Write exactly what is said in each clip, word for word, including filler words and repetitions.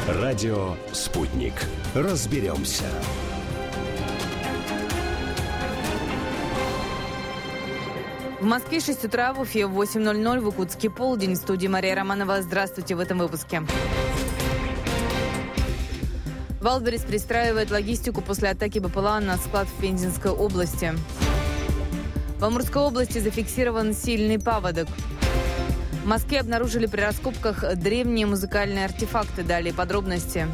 Радио «Спутник». Разберемся. В Москве шесть утра, в Уфе восемь ноль ноль, в Иркутске полдень. В студии Мария Романова. Здравствуйте в этом выпуске. Вайлдберрис перестраивает логистику после атаки БПЛА на склад в Пензенской области. В Амурской области зафиксирован сильный паводок. В Москве обнаружили при раскопках древние музыкальные артефакты. Далее подробности.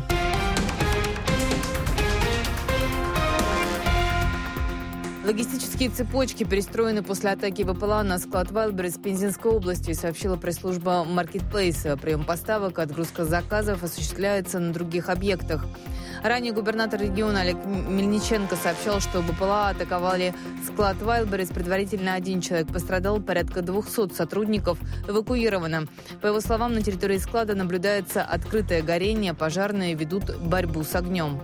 Логистические цепочки перестроены после атаки БПЛА на склад Вайлдберрис в Пензенской области, сообщила пресс-служба Marketplace. Прием поставок и отгрузка заказов осуществляется на других объектах. Ранее губернатор региона Олег Мельниченко сообщал, что БПЛА атаковали склад Вайлдберрис. Предварительно один человек пострадал, порядка двухсот сотрудников эвакуировано. По его словам, на территории склада наблюдается открытое горение, пожарные ведут борьбу с огнем.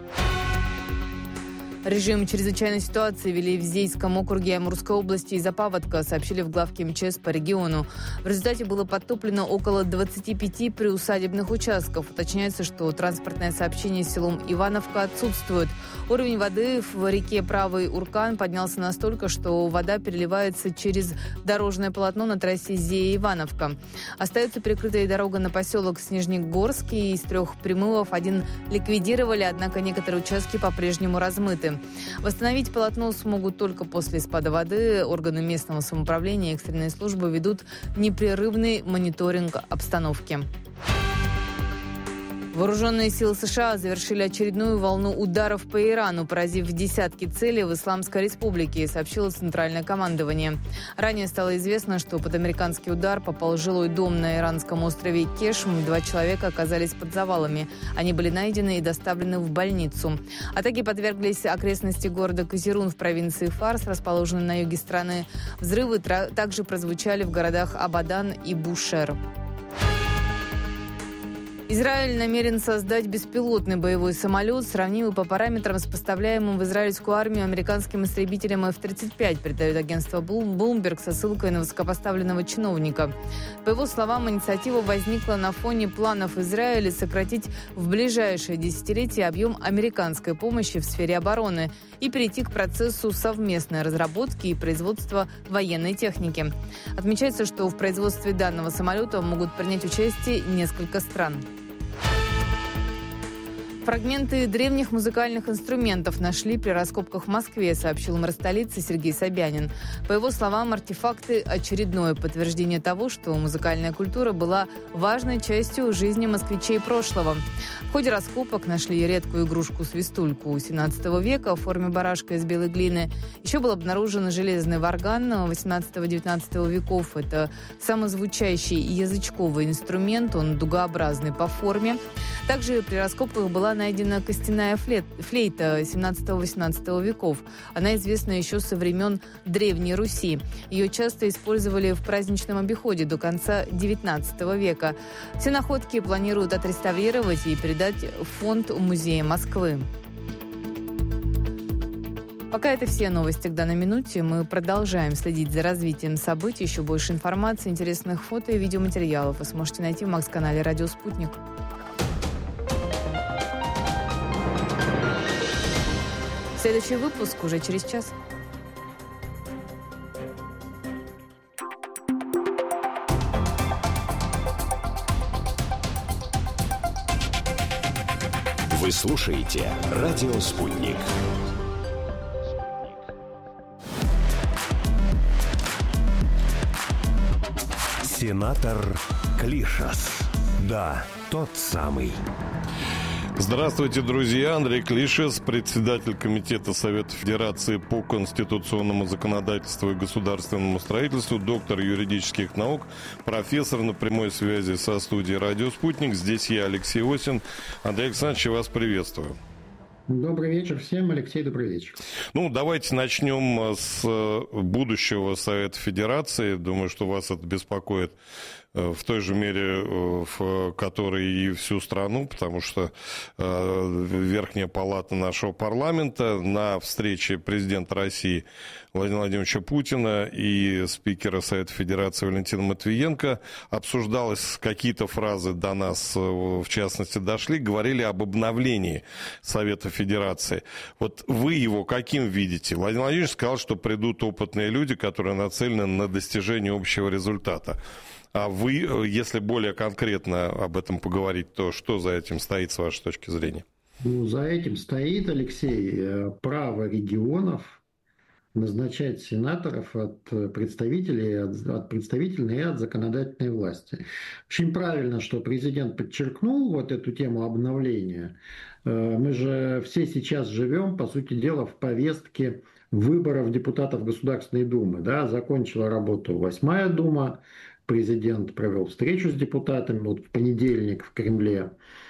Режим чрезвычайной ситуации ввели в Зейском округе Амурской области из-за паводка, сообщили в главке МЧС по региону. В результате было подтоплено около двадцати пяти приусадебных участков. Уточняется, что транспортное сообщение с селом Ивановка отсутствует. Уровень воды в реке Правый Уркан поднялся настолько, что вода переливается через дорожное полотно на трассе Зея-Ивановка. Остается перекрытая дорога на поселок Снежнегорский. Из трех примывов один ликвидировали, однако некоторые участки по-прежнему размыты. Восстановить полотно смогут только после спада воды. Органы местного самоуправления и экстренные службы ведут непрерывный мониторинг обстановки. Вооруженные силы США завершили очередную волну ударов по Ирану, поразив десятки целей в Исламской Республике, сообщило Центральное командование. Ранее стало известно, что под американский удар попал жилой дом на иранском острове Кешм. Два человека оказались под завалами. Они были найдены и доставлены в больницу. Атаке подверглись окрестности города Козерун в провинции Фарс, расположенной на юге страны. Взрывы также прозвучали в городах Абадан и Бушер. Израиль намерен создать беспилотный боевой самолет, сравнимый по параметрам с поставляемым в израильскую армию американским истребителем эф тридцать пять, передает агентство Bloomberg со ссылкой на высокопоставленного чиновника. По его словам, инициатива возникла на фоне планов Израиля сократить в ближайшее десятилетие объем американской помощи в сфере обороны и перейти к процессу совместной разработки и производства военной техники. Отмечается, что в производстве данного самолета могут принять участие несколько стран. Фрагменты древних музыкальных инструментов нашли при раскопках в Москве, сообщил мэр столицы Сергей Собянин. По его словам, артефакты – очередное подтверждение того, что музыкальная культура была важной частью жизни москвичей прошлого. В ходе раскопок нашли редкую игрушку-свистульку семнадцатого века в форме барашка из белой глины. Еще был обнаружен железный варган восемнадцатого-девятнадцатого веков. Это самозвучащий язычковый инструмент, он дугообразный по форме. Также при раскопках была найдена костяная флейта семнадцатого-восемнадцатого веков. Она известна еще со времен Древней Руси. Ее часто использовали в праздничном обиходе до конца девятнадцатого века. Все находки планируют отреставрировать и передать в фонд Музея Москвы. Пока это все новости к данной минуте. Мы продолжаем следить за развитием событий. Еще больше информации, интересных фото и видеоматериалов вы сможете найти в Макс-канале «Радио Спутник». Следующий выпуск уже через час. Вы слушаете «Радио Спутник». Сенатор Клишас. Да, тот самый. Здравствуйте, друзья. Андрей Клишес, председатель Комитета Совета Федерации по конституционному законодательству и государственному строительству, доктор юридических наук, профессор на прямой связи со студией «Радио Спутник». Здесь я, Алексей Осин. Андрей Александрович, я вас приветствую. Добрый вечер всем. Алексей, добрый вечер. Ну, давайте начнем с будущего Совета Федерации. Думаю, что вас это беспокоит в той же мере, в которой и всю страну, потому что Верхняя палата нашего парламента на встрече президента России Владимира Владимировича Путина и спикера Совета Федерации Валентина Матвиенко обсуждалось, какие-то фразы до нас, в частности, дошли, говорили об обновлении Совета Федерации. Вот вы его каким видите? Владимир Владимирович сказал, что придут опытные люди, которые нацелены на достижение общего результата. А вы, если более конкретно об этом поговорить, то что за этим стоит, с вашей точки зрения? Ну, за этим стоит, Алексей, право регионов назначать сенаторов от представителей, от, от представительной и от законодательной власти. Очень правильно, что президент подчеркнул вот эту тему обновления. Мы же все сейчас живем, по сути дела, в повестке выборов депутатов Государственной Думы. Да? Закончила работу Восьмая Дума, президент провел встречу с депутатами вот в понедельник в Кремле.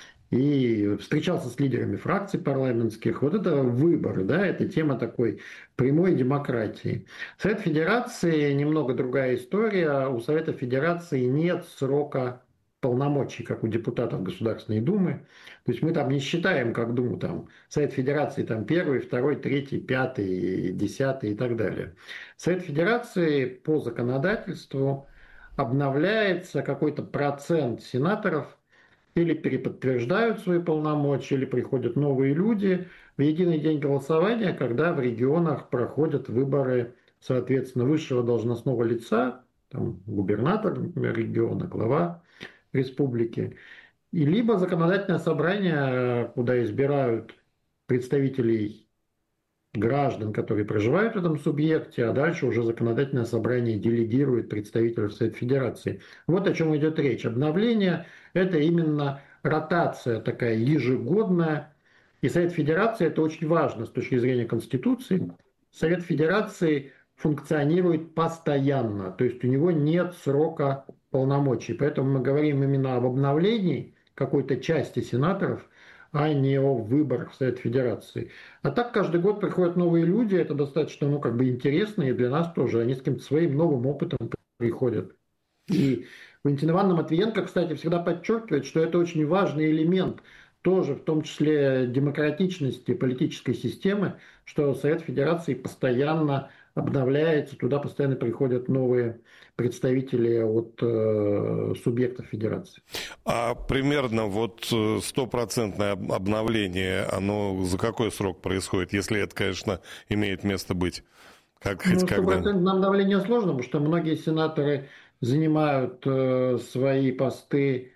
И встречался с лидерами фракций парламентских. Вот это выборы, да, это тема такой прямой демократии. Совет Федерации немного другая история. У Совета Федерации нет срока полномочий, как у депутатов Государственной Думы. То есть мы там не считаем, как Думу, там, Совет Федерации там первый, второй, третий, пятый, десятый и так далее. Совет Федерации по законодательству обновляется какой-то процент сенаторов, или переподтверждают свои полномочия, или приходят новые люди в единый день голосования, когда в регионах проходят выборы, соответственно, высшего должностного лица, там, губернатор региона, глава республики, и либо законодательное собрание, куда избирают представителей граждан, которые проживают в этом субъекте, а дальше уже законодательное собрание делегирует представителей в Совет Федерации. Вот о чем идет речь. Обновление – это именно ротация такая ежегодная. И Совет Федерации – это очень важно с точки зрения Конституции. Совет Федерации функционирует постоянно, то есть у него нет срока полномочий. Поэтому мы говорим именно об обновлении какой-то части сенаторов, а не о выборах в Совет Федерации. А так каждый год приходят новые люди, это достаточно, ну, как бы интересно, и для нас тоже, они с каким-то своим новым опытом приходят. И Валентина Ивановна Матвиенко, кстати, всегда подчеркивает, что это очень важный элемент, тоже в том числе демократичности политической системы, что Совет Федерации постоянно обновляется, туда постоянно приходят новые представители от э, субъектов федерации. А примерно вот стопроцентное обновление, оно за какой срок происходит, если это, конечно, имеет место быть? Как, ну, стопроцентное обновление сложно, потому что многие сенаторы занимают э, свои посты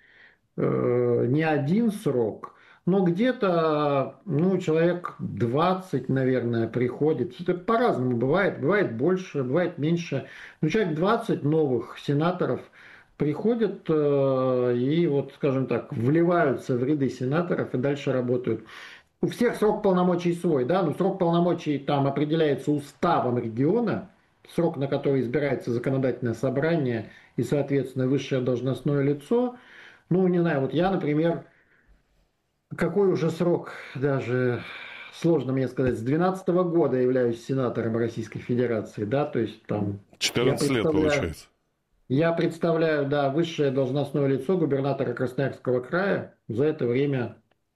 э, не один срок, но где-то, ну, человек двадцать, наверное, приходит. Это по-разному бывает. Бывает больше, бывает меньше. Но человек двадцать новых сенаторов приходят э, и, вот, скажем так, вливаются в ряды сенаторов и дальше работают. У всех срок полномочий свой, да, но срок полномочий там определяется уставом региона, срок, на который избирается законодательное собрание и, соответственно, высшее должностное лицо. Ну, не знаю, вот я, например, какой уже срок, даже сложно мне сказать, с две тысячи двенадцатого года являюсь сенатором Российской Федерации, да, то есть там... четырнадцать лет получается. Я представляю, да, высшее должностное лицо губернатора Красноярского края. За это время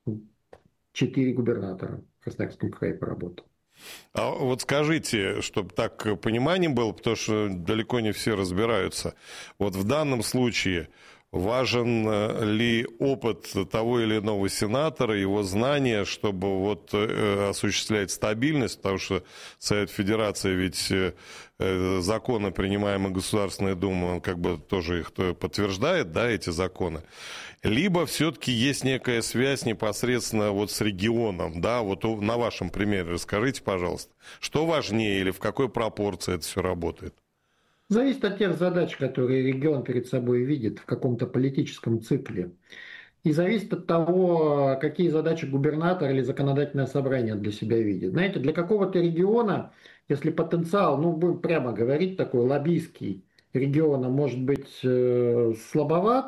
четыре губернатора в Красноярском крае поработал. А вот скажите, чтобы так понимание было, потому что далеко не все разбираются. Вот в данном случае важен ли опыт того или иного сенатора, его знания, чтобы вот осуществлять стабильность, потому что Совет Федерации ведь законы, принимаемые Государственной Думой, он как бы тоже их подтверждает, да, эти законы. Либо все-таки есть некая связь непосредственно вот с регионом, да, вот на вашем примере расскажите, пожалуйста, что важнее или в какой пропорции это все работает? Зависит от тех задач, которые регион перед собой видит в каком-то политическом цикле. И зависит от того, какие задачи губернатор или законодательное собрание для себя видит. Знаете, для какого-то региона, если потенциал, ну, будем прямо говорить, такой лоббистский региона может быть э, слабоват,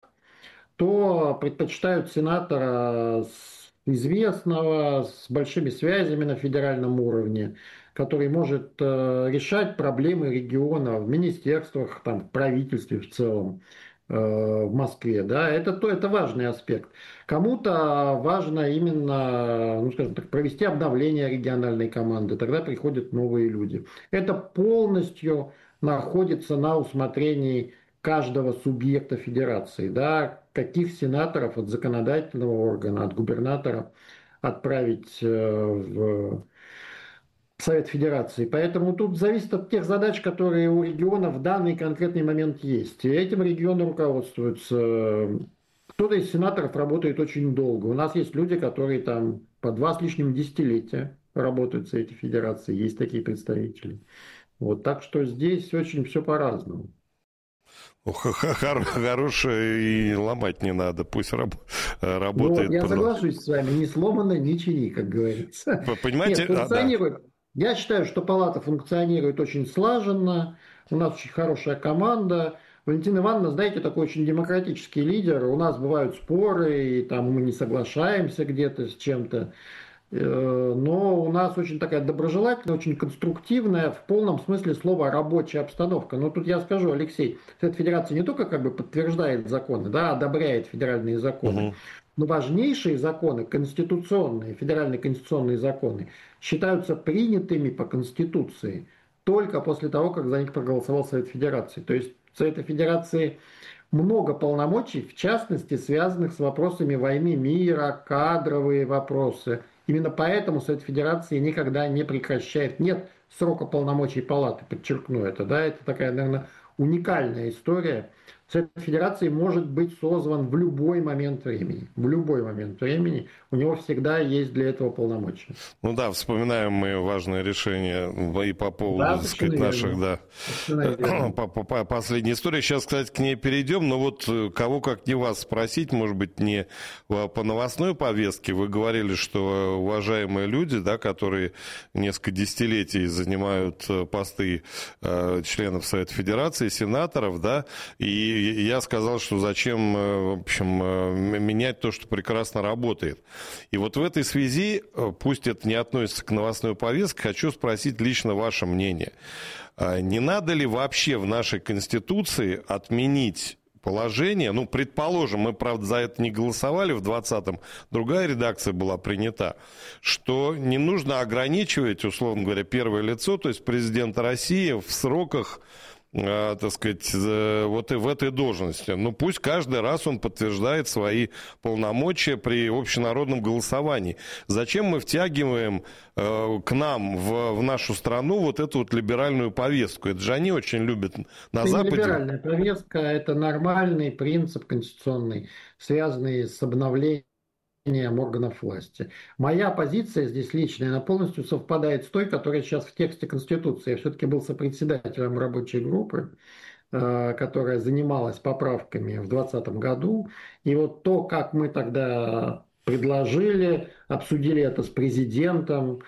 то предпочитают сенатора с известного, с большими связями на федеральном уровне, который может э, решать проблемы региона в министерствах, там, в правительстве в целом. в Москве, да, это, то, это важный аспект. Кому-то важно именно, ну, скажем так, провести обновление региональной команды, тогда приходят новые люди. Это полностью находится на усмотрении каждого субъекта федерации, да, каких сенаторов от законодательного органа, от губернатора отправить в Совет Федерации. Поэтому тут зависит от тех задач, которые у региона в данный конкретный момент есть. И этим регионы руководствуются. Кто-то из сенаторов работает очень долго. У нас есть люди, которые там по два с лишним десятилетия работают в Совете Федерации. Есть такие представители. Вот, так что здесь очень все по-разному. Хорошее и ломать не надо, пусть раб, работает. Ну, я соглашусь с вами, не сломано, не чини, как говорится. Вы понимаете? Нет, функционирует. А, да. Я считаю, что палата функционирует очень слаженно, у нас очень хорошая команда. Валентина Ивановна, знаете, такой очень демократический лидер. У нас бывают споры, и там мы не соглашаемся где-то с чем-то. Но у нас очень такая доброжелательная, очень конструктивная, в полном смысле слова рабочая обстановка. Но тут я скажу, Алексей, Совет Федерации не только как бы подтверждает законы, да, одобряет федеральные законы, угу. но важнейшие законы, конституционные, федеральные конституционные законы, считаются принятыми по Конституции только после того, как за них проголосовал Совет Федерации. То есть в Совете Федерации много полномочий, в частности, связанных с вопросами войны, мира, кадровые вопросы. Именно поэтому Совет Федерации никогда не прекращает. Нет срока полномочий палаты, подчеркну это. Да? Это такая, наверное, уникальная история. Совет Федерации может быть созван в любой момент времени. В любой момент времени. У него всегда есть для этого полномочия. Ну да, вспоминаем мы важное решение и по поводу, да, так сказать, наших, да, по, по, по последней истории. Сейчас, кстати, к ней перейдем, но вот кого как не вас спросить, может быть, не по новостной повестке. Вы говорили, что уважаемые люди, да, которые несколько десятилетий занимают посты э, членов Совета Федерации, сенаторов, да, и я сказал, что зачем, в общем, менять то, что прекрасно работает. И вот в этой связи, пусть это не относится к новостной повестке, хочу спросить лично ваше мнение. Не надо ли вообще в нашей Конституции отменить положение, ну, предположим, мы, правда, за это не голосовали в двадцатом, другая редакция была принята, что не нужно ограничивать, условно говоря, первое лицо, то есть президента России в сроках, так сказать, вот и в этой должности. Ну, пусть каждый раз он подтверждает свои полномочия при общенародном голосовании. Зачем мы втягиваем э, к нам, в, в нашу страну, вот эту вот либеральную повестку? Это же они очень любят на это Западе. Это либеральная повестка, это нормальный принцип конституционный, связанный с обновлением органов власти. Моя позиция здесь личная, она полностью совпадает с той, которая сейчас в тексте Конституции. Я все-таки был сопредседателем рабочей группы, которая занималась поправками в двадцатом году. И вот то, как мы тогда предложили, обсудили это с президентом,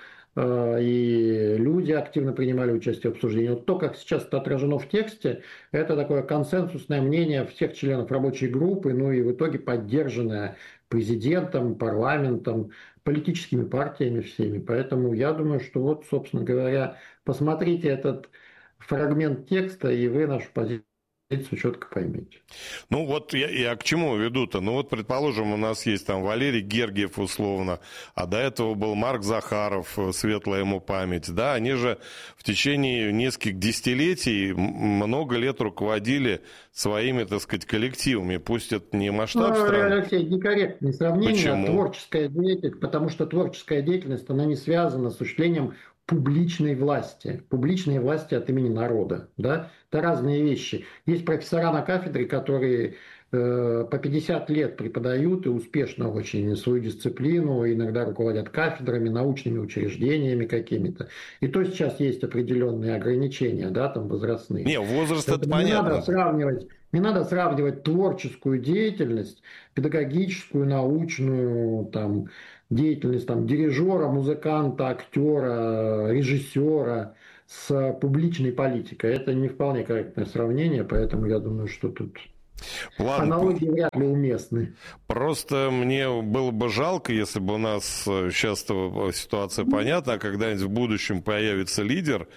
и люди активно принимали участие в обсуждении. Вот то, как сейчас это отражено в тексте, это такое консенсусное мнение всех членов рабочей группы, ну и в итоге поддержанное президентом, парламентом, политическими партиями всеми. Поэтому я думаю, что вот, собственно говоря, посмотрите этот фрагмент текста, и вы нашу позицию четко поймете. Ну вот я, я к чему веду-то? Ну вот, предположим, у нас есть там Валерий Гергиев условно, а до этого был Марк Захаров, светлая ему память. Да, они же в течение нескольких десятилетий много лет руководили своими, так сказать, коллективами. Пусть это не масштаб ну, страны. Алексей, некорректное сравнение. Почему? Творческая деятельность, потому что творческая деятельность, она не связана с осуществлением публичной власти, публичной власти от имени народа, да, это разные вещи. Есть профессора на кафедре, которые э, по пятьдесят лет преподают и успешно очень свою дисциплину, иногда руководят кафедрами, научными учреждениями какими-то. И то сейчас есть определенные ограничения, да, там возрастные. Не, возраст это не понятно. Надо сравнивать, не надо сравнивать творческую деятельность, педагогическую, научную, там, деятельность там, дирижера, музыканта, актера, режиссера с публичной политикой. Это не вполне корректное сравнение, поэтому я думаю, что тут Ладно. аналогии вряд ли уместны. Просто мне было бы жалко, если бы у нас сейчас ситуация понятна, а когда-нибудь в будущем появится лидер,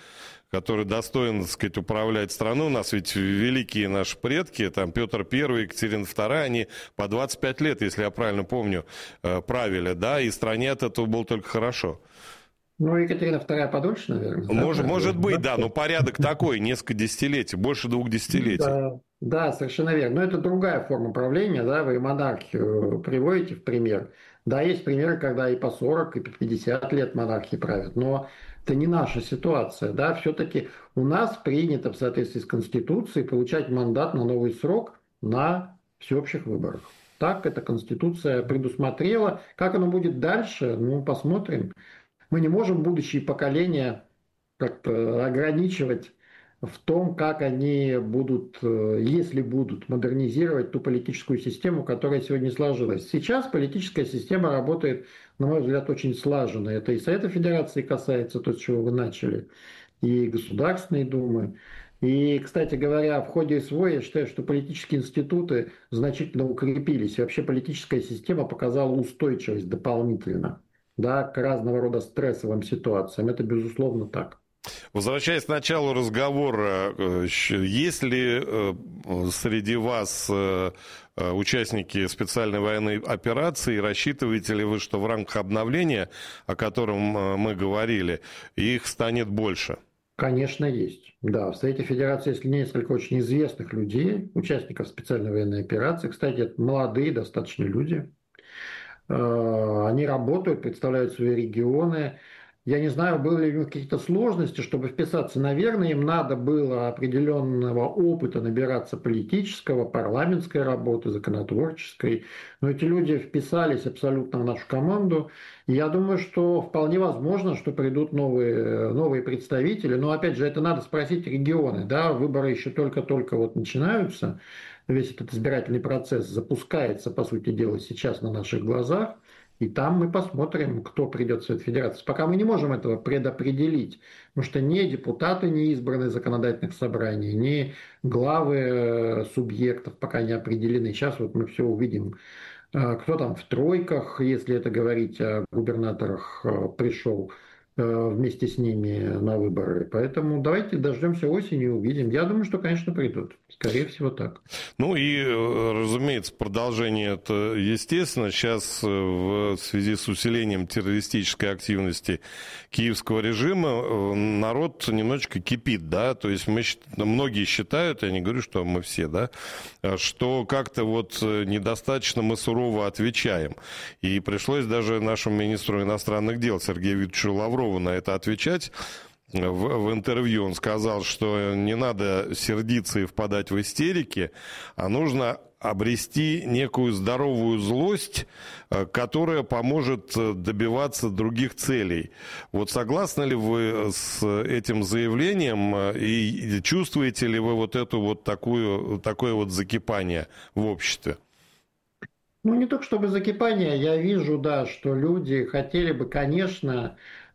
который достоин, так сказать, управлять страной. У нас ведь великие наши предки, там Петр Первый, Екатерина Вторая, они по двадцать пять лет, если я правильно помню, правили, да, и стране от этого было только хорошо. Ну, Екатерина Вторая подольше, наверное. Может, да? может быть, да, но порядок такой, несколько десятилетий, больше двух десятилетий. Да, да, совершенно верно. Но это другая форма правления, да, вы монархию приводите в пример. Да, есть примеры, когда и по сорок, и по пятьдесят лет монархии правят, но это не наша ситуация, да, все-таки у нас принято в соответствии с Конституцией получать мандат на новый срок на всеобщих выборах. Так эта Конституция предусмотрела. Как оно будет дальше, ну, посмотрим. Мы не можем будущие поколения как-то ограничивать в том, как они будут, если будут, модернизировать ту политическую систему, которая сегодня сложилась. Сейчас политическая система работает, на мой взгляд, очень слаженно. Это и Совета Федерации касается, то, с чего вы начали, и Государственной Думы. И, кстати говоря, в ходе СВО я считаю, что политические институты значительно укрепились. И вообще политическая система показала устойчивость дополнительно, да, к разного рода стрессовым ситуациям. Это, безусловно, так. Возвращаясь к началу разговора, есть ли среди вас участники специальной военной операции, рассчитываете ли вы, что в рамках обновления, о котором мы говорили, их станет больше? Конечно, есть. Да, в Совете Федерации есть несколько очень известных людей, участников специальной военной операции. Кстати, это молодые достаточно люди. Они работают, представляют свои регионы. Я не знаю, были ли у них какие-то сложности, чтобы вписаться. Наверное, им надо было определенного опыта набираться политического, парламентской работы, законотворческой. Но эти люди вписались абсолютно в нашу команду. И я думаю, что вполне возможно, что придут новые, новые представители. Но опять же, это надо спросить регионы. Да? Выборы еще только-только вот начинаются. Весь этот избирательный процесс запускается, по сути дела, сейчас на наших глазах. И там мы посмотрим, кто придет в Совет Федерации. Пока мы не можем этого предопределить, потому что ни депутаты не избраны законодательных собраний, ни главы субъектов пока не определены. Сейчас вот мы все увидим, кто там в тройках, если это говорить о губернаторах, пришел вместе с ними на выборы. Поэтому давайте дождемся осени и увидим. Я думаю, что, конечно, придут. Скорее всего, так. Ну и, разумеется, продолжение это естественно. Сейчас в связи с усилением террористической активности киевского режима народ немножечко кипит, да, то есть мы, многие считают, я не говорю, что мы все, да, что как-то вот недостаточно мы сурово отвечаем. И пришлось даже нашему министру иностранных дел Сергею Викторовичу Лаврову на это отвечать. В, в интервью он сказал, что не надо сердиться и впадать в истерики, а нужно обрести некую здоровую злость, которая поможет добиваться других целей. Вот согласны ли вы с этим заявлением и чувствуете ли вы вот эту вот такую, такое вот закипание в обществе? Ну, не только чтобы закипание, я вижу, да, что люди хотели бы, конечно,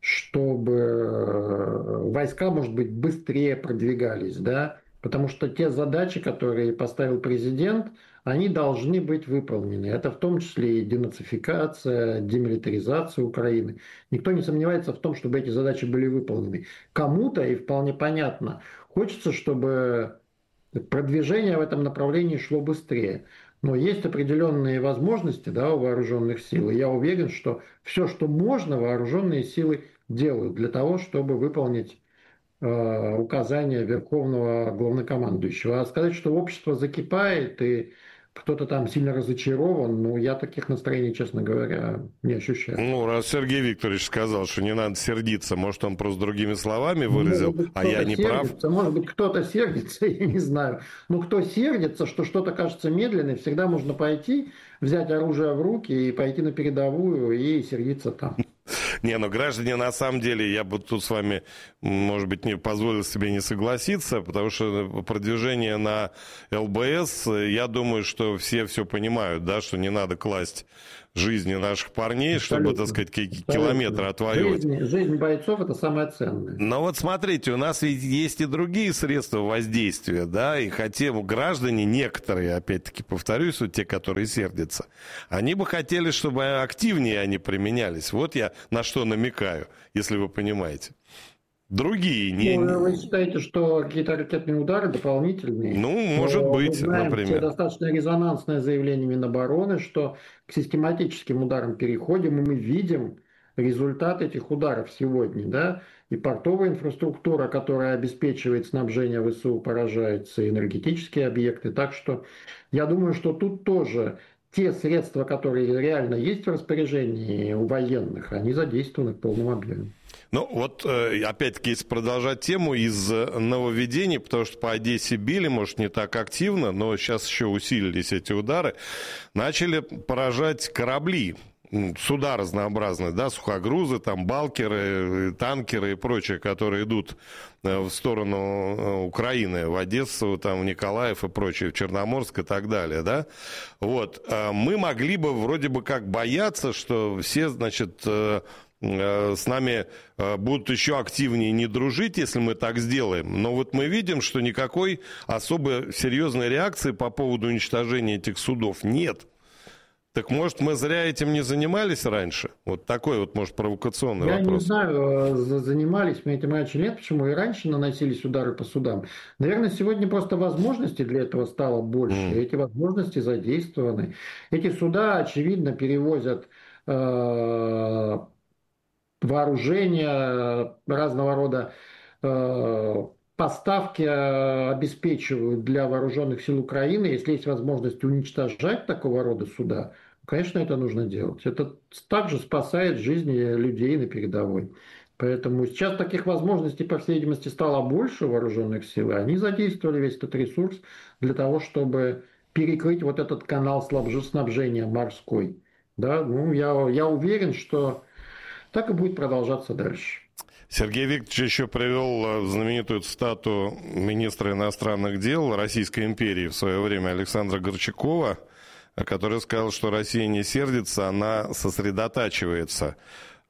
чтобы войска, может быть, быстрее продвигались, да, потому что те задачи, которые поставил президент, они должны быть выполнены. Это в том числе и денацификация, демилитаризация Украины. Никто не сомневается в том, чтобы эти задачи были выполнены. Кому-то, и вполне понятно, хочется, чтобы продвижение в этом направлении шло быстрее. Но есть определенные возможности, да, у вооруженных сил. И я уверен, что все, что можно, вооруженные силы делают для того, чтобы выполнить э, указания Верховного Главнокомандующего. А сказать, что общество закипает и кто-то там сильно разочарован, ну, я таких настроений, честно говоря, не ощущаю. Ну, раз Сергей Викторович сказал, что не надо сердиться, может, он просто другими словами выразил, быть, а я не сердится, прав? Может быть, кто-то сердится, я не знаю. Но кто сердится, что что-то кажется медленным, всегда можно пойти, взять оружие в руки и пойти на передовую и сердиться там. Не, ну граждане, на самом деле, я бы тут с вами, может быть, не позволил себе не согласиться, потому что продвижение на ЛБС, я думаю, что все все понимают, да, что не надо класть жизни наших парней, Абсолютно. чтобы, так сказать, километры отвоевать. Жизнь, жизнь бойцов – это самое ценное. Но вот смотрите, у нас ведь есть и другие средства воздействия, да, и хотим граждане, некоторые, опять-таки повторюсь, вот те, которые сердятся, они бы хотели, чтобы активнее они применялись. Вот я на что намекаю, если вы понимаете. другие. Не... Ну, вы считаете, что какие-то ракетные удары дополнительные? Ну, может Но быть, мы знаем например. все достаточно резонансное заявление Минобороны, что к систематическим ударам переходим, и мы видим результат этих ударов сегодня, да? И портовая инфраструктура, которая обеспечивает снабжение ВСУ, поражается, и энергетические объекты. Так что я думаю, что тут тоже те средства, которые реально есть в распоряжении у военных, они задействованы в полном объеме. Ну, вот, опять-таки, если продолжать тему из нововведений, потому что по Одессе били, может, не так активно, но сейчас еще усилились эти удары, начали поражать корабли, суда разнообразные, да, сухогрузы, там, балкеры, танкеры и прочее, которые идут в сторону Украины, в Одессу, там, в Николаев и прочее, в Черноморск и так далее, да. Вот, мы могли бы вроде бы как бояться, что все, значит, с нами будут еще активнее не дружить, если мы так сделаем. Но вот мы видим, что никакой особо серьезной реакции по поводу уничтожения этих судов нет. Так может, мы зря этим не занимались раньше? Вот такой вот, может, провокационный Я вопрос. не знаю, занимались мы этим раньше, нет, почему и раньше наносились удары по судам. Наверное, сегодня просто возможностей для этого стало больше, mm. эти возможности задействованы. Эти суда, очевидно, перевозят э, вооружение, разного рода э, поставки обеспечивают для вооруженных сил Украины. Если есть возможность уничтожать такого рода суда, конечно, это нужно делать. Это также спасает жизни людей на передовой. Поэтому сейчас таких возможностей, по всей видимости, стало больше вооруженных сил, и они задействовали весь этот ресурс для того, чтобы перекрыть вот этот канал снабжения морской. Да? Ну, я, я уверен, что так и будет продолжаться дальше. Сергей Викторович еще привел знаменитую цитату министра иностранных дел Российской империи в свое время Александра Горчакова, который сказал, что Россия не сердится, она сосредотачивается.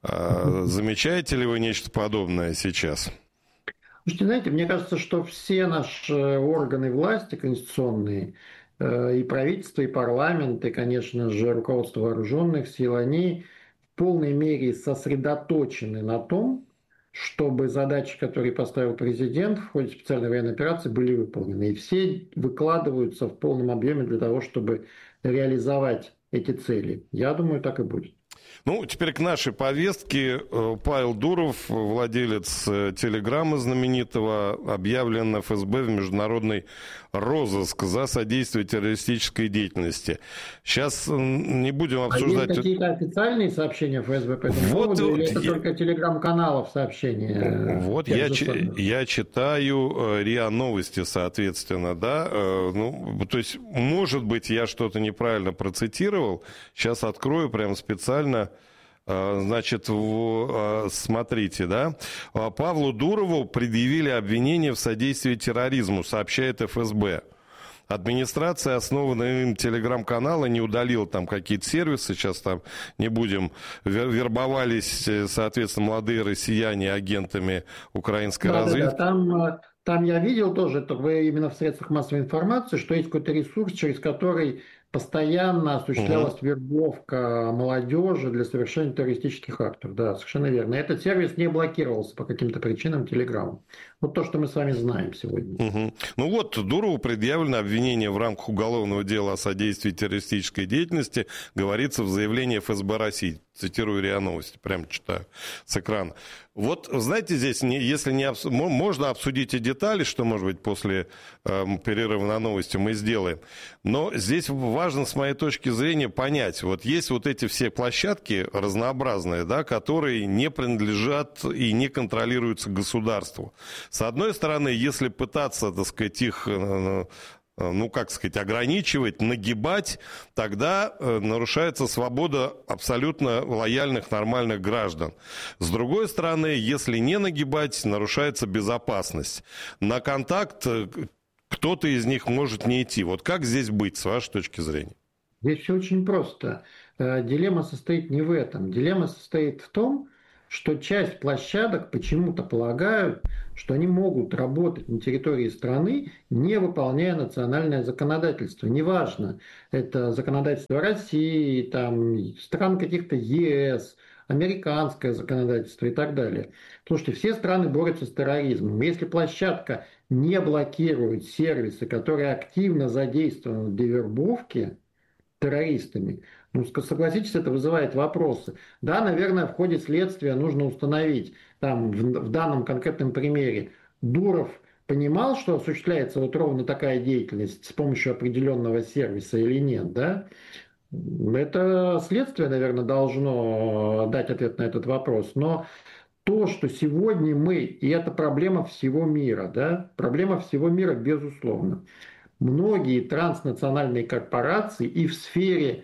Замечаете ли вы нечто подобное сейчас? Слушайте, знаете, мне кажется, что все наши органы власти конституционные, и правительство, и парламент, и, конечно же, руководство вооруженных сил, они в полной мере сосредоточены на том, чтобы задачи, которые поставил президент в ходе специальной военной операции, были выполнены. И все выкладываются в полном объеме для того, чтобы реализовать эти цели. Я думаю, так и будет. Ну, теперь к нашей повестке. Павел Дуров, владелец телеграмма знаменитого, объявлен эф эс бэ в международный розыск за содействие террористической деятельности. Сейчас не будем обсуждать... А есть какие-то официальные сообщения эф эс бэ по этому вот, поводу, или это я... только телеграм-каналов сообщения? Вот я, ч... я читаю РИА Новости, соответственно, да. Ну, то есть, может быть, я что-то неправильно процитировал. Сейчас открою прямо специально. Значит, смотрите, да, Павлу Дурову предъявили обвинение в содействии терроризму, сообщает эф эс бэ. Администрация, основанная им телеграм-канала, не удалила там какие-то сервисы, сейчас там не будем, вербовались, соответственно, молодые россияне агентами украинской да, разведки. Да, да, там, там я видел тоже, это вы именно в средствах массовой информации, что есть какой-то ресурс, через который постоянно осуществлялась угу. вербовка молодежи для совершения террористических актов. Да, совершенно верно. Этот сервис не блокировался по каким-то причинам Телеграмом. Вот то, что мы с вами знаем сегодня. Угу. Ну вот, Дурову предъявлено обвинение в рамках уголовного дела о содействии террористической деятельности, говорится в заявлении эф эс бэ России. Цитирую РИА Новости, прямо читаю с экрана. Вот, знаете, здесь, если не обс... можно обсудить и детали, что, может быть, после э, перерыва на новости мы сделаем, но здесь важно, с моей точки зрения, понять, вот есть вот эти все площадки разнообразные, да, которые не принадлежат и не контролируются государству. С одной стороны, если пытаться, так сказать, их... Э, ну, как сказать, ограничивать, нагибать, тогда э, нарушается свобода абсолютно лояльных, нормальных граждан. С другой стороны, если не нагибать, нарушается безопасность. На контакт э, кто-то из них может не идти. Вот как здесь быть, с вашей точки зрения? Здесь все очень просто. Э, дилемма состоит не в этом. Дилемма состоит в том, что часть площадок почему-то полагают, что они могут работать на территории страны, не выполняя национальное законодательство. Неважно, это законодательство России, там, стран каких-то е эс, американское законодательство и так далее. Слушайте, все страны борются с терроризмом. Если площадка не блокирует сервисы, которые активно задействованы для вербовки террористами, ну, согласитесь, это вызывает вопросы. Да, наверное, в ходе следствия нужно установить, там, в, в данном конкретном примере, Дуров понимал, что осуществляется вот ровно такая деятельность с помощью определенного сервиса или нет, да? Это следствие, наверное, должно дать ответ на этот вопрос. Но то, что сегодня мы, и это проблема всего мира, да, проблема всего мира, безусловно. Многие транснациональные корпорации и в сфере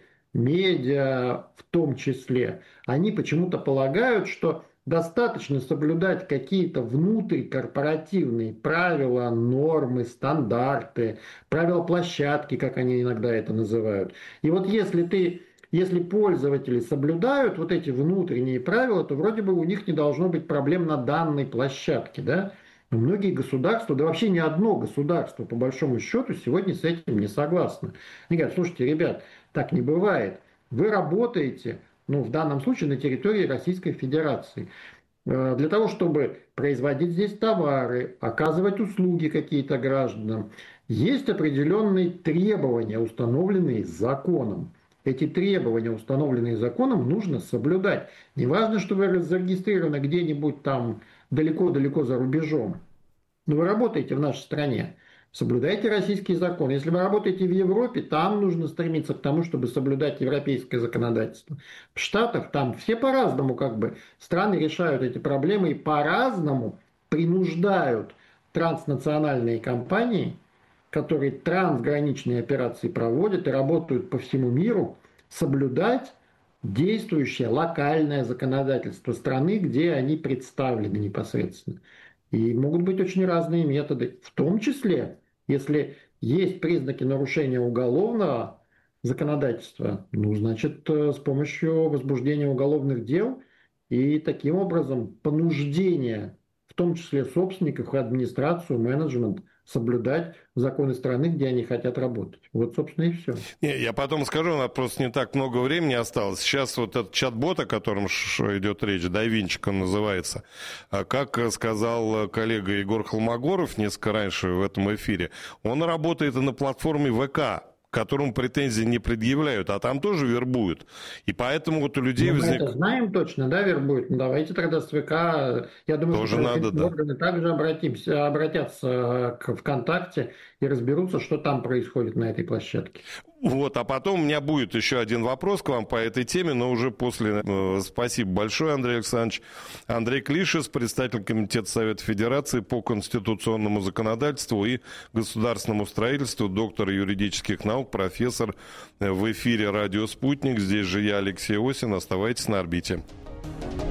медиа в том числе, они почему-то полагают, что достаточно соблюдать какие-то внутрикорпоративные правила, нормы, стандарты, правила площадки, как они иногда это называют. И вот если ты, если пользователи соблюдают вот эти внутренние правила, то вроде бы у них не должно быть проблем на данной площадке, да? Но многие государства, да вообще ни одно государство, по большому счету, сегодня с этим не согласно. Они говорят, слушайте, ребят, так не бывает. Вы работаете, ну, в данном случае на территории Российской Федерации, для того, чтобы производить здесь товары, оказывать услуги какие-то гражданам. Есть определенные требования, установленные законом. Эти требования, установленные законом, нужно соблюдать. Не важно, что вы зарегистрированы где-нибудь там далеко-далеко за рубежом. Но вы работаете в нашей стране. Соблюдайте российский закон. Если вы работаете в Европе, там нужно стремиться к тому, чтобы соблюдать европейское законодательство. В Штатах там все по-разному как бы. Страны решают эти проблемы и по-разному принуждают транснациональные компании, которые трансграничные операции проводят и работают по всему миру, соблюдать действующее локальное законодательство страны, где они представлены непосредственно. И могут быть очень разные методы, в том числе, если есть признаки нарушения уголовного законодательства, ну, значит, с помощью возбуждения уголовных дел и таким образом понуждения, в том числе собственников и администрацию, менеджмент, соблюдать законы страны, где они хотят работать. Вот, собственно, и все. Не, я потом скажу, у нас просто не так много времени осталось. Сейчас вот этот чат-бот, о котором идет речь, DaVinci он называется, как сказал коллега Егор Холмогоров несколько раньше в этом эфире, он работает и на платформе ВК, которому претензий не предъявляют, а там тоже вербуют. И поэтому вот у людей ну, возникает... Мы это знаем точно, да, вербуют? Ну, давайте тогда с ВК, я думаю, тоже что надо, да. органы также обратимся, обратятся к ВКонтакте и разберутся, что там происходит на этой площадке. Вот, а потом у меня будет еще один вопрос к вам по этой теме, но уже после. Спасибо большое, Андрей Александрович. Андрей Клишес, председатель Комитета Совета Федерации по конституционному законодательству и государственному строительству, доктор юридических наук, профессор в эфире «Радио Спутник». Здесь же я, Алексей Осин. Оставайтесь на орбите.